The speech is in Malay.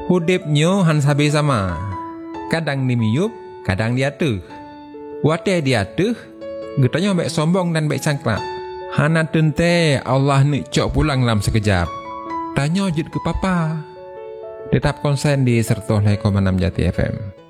Hudipnyo han sabe sama. Kadang di miyup, kadang di atuh. Wate di atuh, getanya baik sombong dan baik cangklak. Hana tente Allah ni cok pulang dalam sekejap. Tanya jut ke papa. Tetap konsen di 105,6 Jati FM.